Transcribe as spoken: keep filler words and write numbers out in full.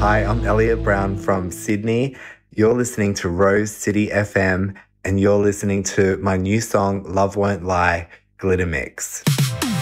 Hi, I'm Elliot Brown from Sydney. You're listening to Rose City F M, and you're listening to my new song, Love Won't Lie, Glitter Mix.